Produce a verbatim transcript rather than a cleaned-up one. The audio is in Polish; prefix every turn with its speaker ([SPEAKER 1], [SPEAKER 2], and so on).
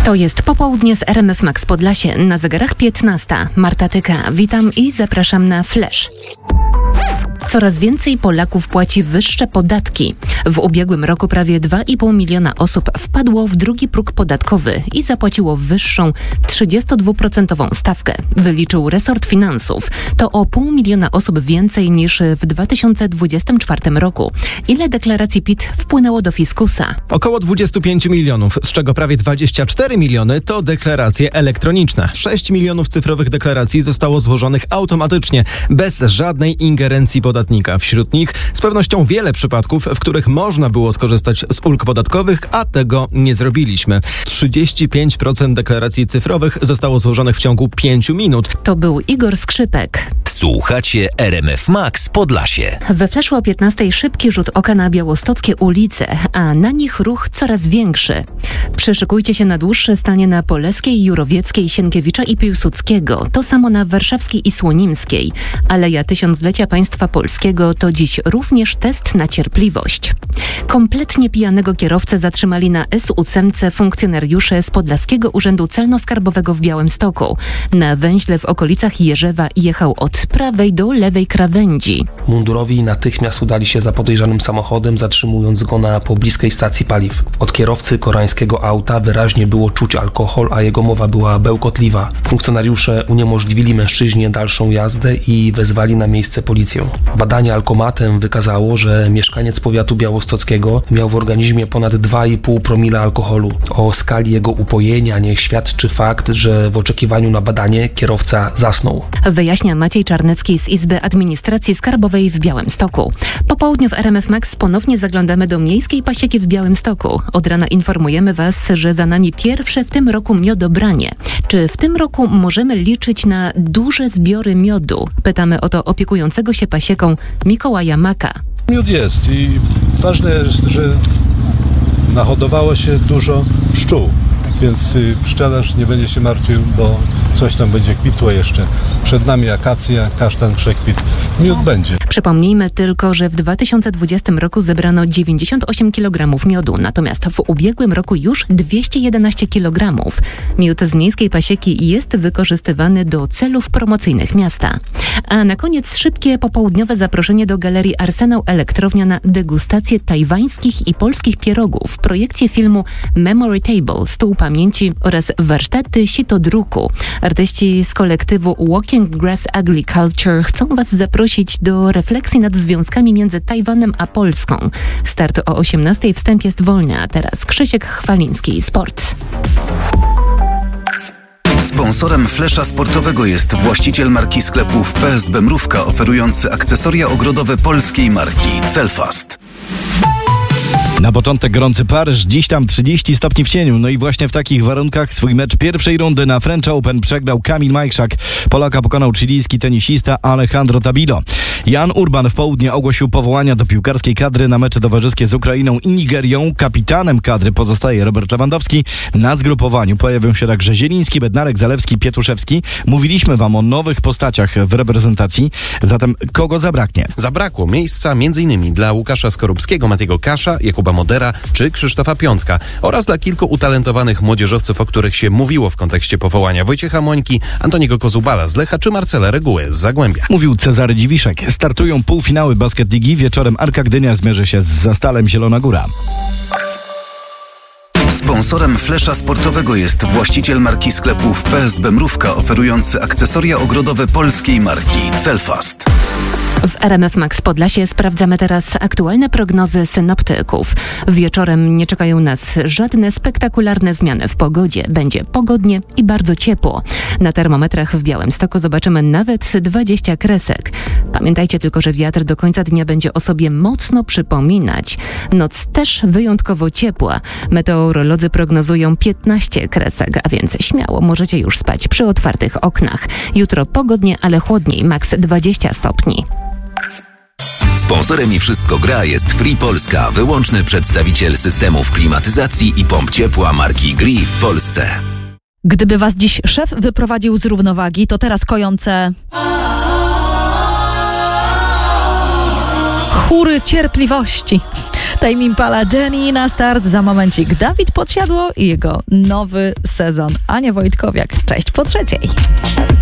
[SPEAKER 1] To jest popołudnie z R M F Max Podlasie. Na zegarach piętnasta. Marta Tyka. Witam i zapraszam na Flash. Coraz więcej Polaków płaci wyższe podatki. W ubiegłym roku prawie dwa i pół miliona osób wpadło w drugi próg podatkowy i zapłaciło wyższą trzydziestodwuprocentową stawkę, wyliczył resort finansów. To o pół miliona osób więcej niż w dwa tysiące dwudziestym czwartym roku. Ile deklaracji P I T wpłynęło do fiskusa?
[SPEAKER 2] Około dwadzieścia pięć milionów, z czego prawie dwadzieścia cztery miliony to deklaracje elektroniczne. sześć milionów cyfrowych deklaracji zostało złożonych automatycznie, bez żadnej ingerencji podatkowej. Wśród nich z pewnością wiele przypadków, w których można było skorzystać z ulg podatkowych, a tego nie zrobiliśmy. trzydzieści pięć procent deklaracji cyfrowych zostało złożonych w ciągu pięciu minut.
[SPEAKER 1] To był Igor Skrzypek.
[SPEAKER 3] Słuchacie R M F Max Podlasie.
[SPEAKER 1] We Flashu o piętnastej szybki rzut oka na białostockie ulice, a na nich ruch coraz większy. Przyszykujcie się na dłuższe stanie na Poleskiej, Jurowieckiej, Sienkiewicza i Piłsudskiego. To samo na Warszawskiej i Słonimskiej. Aleja Tysiąclecia Państwa Polskiego to dziś również test na cierpliwość. Kompletnie pijanego kierowcę zatrzymali na S osiem funkcjonariusze z Podlaskiego Urzędu Celno-Skarbowego w Białymstoku. Na węźle w okolicach Jerzewa jechał od prawej do lewej krawędzi.
[SPEAKER 4] Mundurowi natychmiast udali się za podejrzanym samochodem, zatrzymując go na pobliskiej stacji paliw. Od kierowcy koreańskiego auta wyraźnie było czuć alkohol, a jego mowa była bełkotliwa. Funkcjonariusze uniemożliwili mężczyźnie dalszą jazdę i wezwali na miejsce policję. Badanie alkomatem wykazało, że mieszkaniec powiatu białostockiego miał w organizmie ponad dwa i pół promila alkoholu. O skali jego upojenia niech świadczy fakt, że w oczekiwaniu na badanie kierowca zasnął.
[SPEAKER 1] Wyjaśnia Maciej Czarnecki z Izby Administracji Skarbowej w Białymstoku. Po południu w R M F Max ponownie zaglądamy do miejskiej pasieki w Białymstoku. Od rana informujemy Was, że za nami pierwsze w tym roku miodobranie. Czy w tym roku możemy liczyć na duże zbiory miodu? Pytamy o to opiekującego się pasieką Mikołaja Maka.
[SPEAKER 5] Miód jest i ważne jest, że nahodowało się dużo pszczół, więc pszczelarz nie będzie się martwił, bo coś tam będzie kwitło jeszcze. Przed nami akacja, kasztan przekwit. Miód będzie.
[SPEAKER 1] Przypomnijmy tylko, że w dwa tysiące dwudziestym roku zebrano dziewięćdziesiąt osiem kilogramów miodu, natomiast w ubiegłym roku już dwieście jedenaście kilogramów. Miód z miejskiej pasieki jest wykorzystywany do celów promocyjnych miasta. A na koniec szybkie popołudniowe zaproszenie do Galerii Arsenał Elektrownia na degustację tajwańskich i polskich pierogów w projekcie filmu Memory Table, Stół Pamięci oraz warsztaty sitodruku. Artyści z kolektywu Walking Grass Agriculture chcą Was zaprosić do refleksji nad związkami między Tajwanem a Polską. Start o osiemnastej, wstęp jest wolny, a teraz Krzysiek Chwaliński, Sport.
[SPEAKER 3] Sponsorem Flesza Sportowego jest właściciel marki sklepów P S B Mrówka, oferujący akcesoria ogrodowe polskiej marki Celfast.
[SPEAKER 6] Na początek gorący Paryż, dziś tam trzydzieści stopni w cieniu. No i właśnie w takich warunkach swój mecz pierwszej rundy na French Open przegrał Kamil Majchrzak. Polaka pokonał chilijski tenisista Alejandro Tabilo. Jan Urban w południe ogłosił powołania do piłkarskiej kadry na mecze towarzyskie z Ukrainą i Nigerią. Kapitanem kadry pozostaje Robert Lewandowski. Na zgrupowaniu pojawią się także Zieliński, Bednarek, Zalewski, Pietuszewski. Mówiliśmy wam o nowych postaciach w reprezentacji. Zatem kogo zabraknie?
[SPEAKER 7] Zabrakło miejsca m.in. dla Łukasza Skorupskiego, Matiego Kasza, Jakuba Modera czy Krzysztofa Piątka oraz dla kilku utalentowanych młodzieżowców, o których się mówiło w kontekście powołania: Wojciecha Mońki, Antoniego Kozubala z Lecha czy Marcela Reguły z Zagłębia.
[SPEAKER 6] Mówił Cezary Dziwiszek. Startują półfinały Basket Ligi. Wieczorem Arka Gdynia zmierzy się z Zastalem Zielona Góra.
[SPEAKER 3] Sponsorem Flesza Sportowego jest właściciel marki sklepów P S B Mrówka, oferujący akcesoria ogrodowe polskiej marki Celfast.
[SPEAKER 1] W R M F Max Podlasie sprawdzamy teraz aktualne prognozy synoptyków. Wieczorem nie czekają nas żadne spektakularne zmiany w pogodzie. Będzie pogodnie i bardzo ciepło. Na termometrach w Białymstoku zobaczymy nawet dwadzieścia kresek. Pamiętajcie tylko, że wiatr do końca dnia będzie o sobie mocno przypominać. Noc też wyjątkowo ciepła. Meteorolodzy prognozują piętnaście kresek, a więc śmiało możecie już spać przy otwartych oknach. Jutro pogodnie, ale chłodniej, maks dwadzieścia stopni.
[SPEAKER 3] Sponsorem i Wszystko Gra jest Free Polska, wyłączny przedstawiciel systemów klimatyzacji i pomp ciepła marki Gree w Polsce.
[SPEAKER 8] Gdyby was dziś szef wyprowadził z równowagi, to teraz kojące chóry cierpliwości. Tame Impala, Jenny na start. Za momencik Dawid Podsiadło i jego nowy sezon. Ania Wojtkowiak. Cześć po trzeciej.